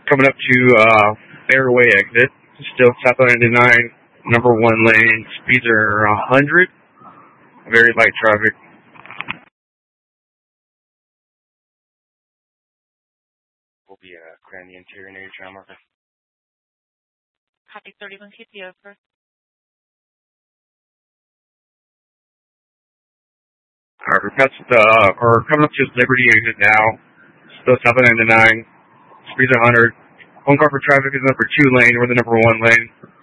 Coming up to Fairway exit. Still south 99, number 1 lane. Speeds are 100. Very light traffic. We'll be clearing the interior near your trail marker. Copy 31 KP over. Alright, we're coming up to Liberty exit now. Still south 99. Speeds are 100. One car for traffic is number 2 lane. We're the number 1 lane.